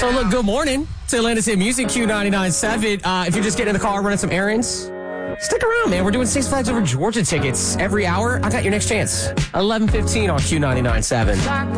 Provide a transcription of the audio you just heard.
So, look, good morning to Atlanta's Hit Music Q99.7. If you're just getting in the car running some errands, stick around, man. We're doing Six Flags Over Georgia tickets every hour. I got your next chance. 11:15 on Q99.7.